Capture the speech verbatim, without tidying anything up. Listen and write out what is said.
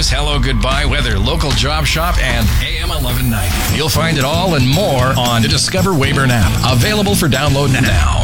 news, hello, goodbye, weather, local job shop, and A M eleven ninety. You'll find it all and more on the Discover Weyburn app. Available for download now.